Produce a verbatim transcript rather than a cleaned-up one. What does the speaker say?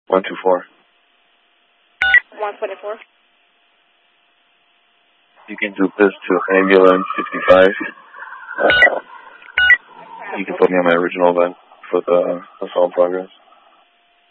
one two four. one twenty-four. You can do this to ambulance fifty-five. Uh, you can put me on my original then for the assault progress.